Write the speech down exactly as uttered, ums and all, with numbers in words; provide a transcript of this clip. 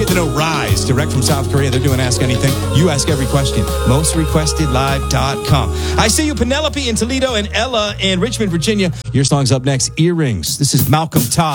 get to know Rise, direct from South Korea. They're doing Ask Anything. You ask every question. most requested live dot com. I see you, Penelope in Toledo and Ella in Richmond, Virginia. Your song's up next, Earrings. This is Malcolm Todd.